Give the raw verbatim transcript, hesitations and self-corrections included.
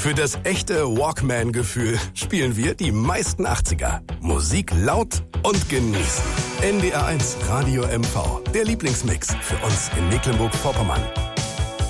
Für das echte Walkman-Gefühl spielen wir die meisten achtziger. Musik laut und genießen. N D R eins Radio M V, der Lieblingsmix für uns in Mecklenburg-Vorpommern.